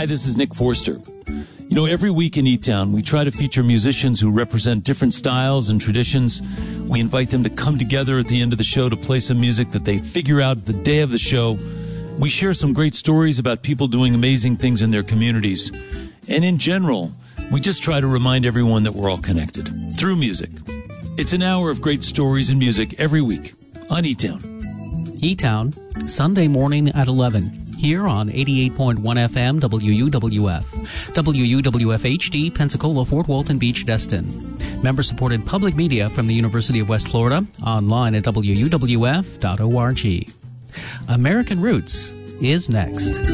Hi, this is Nick Forster. You know, every week in E-Town, we try to feature musicians who represent different styles and traditions. We invite them to come together at the end of the show to play some music that they figure out the day of the show. We share some great stories about people doing amazing things in their communities. And in general, we just try to remind everyone that we're all connected through music. It's an hour of great stories and music every week on E-Town. E-Town, Sunday morning at 11. Here on 88.1 FM WUWF, WUWF-HD, Pensacola, Fort Walton Beach, Destin. Member-supported public media from the University of West Florida, online at WUWF.org. American Roots is next.